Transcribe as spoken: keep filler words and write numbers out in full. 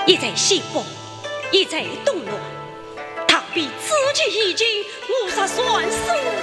也在西北，也在动乱，他比自己已经无法算数。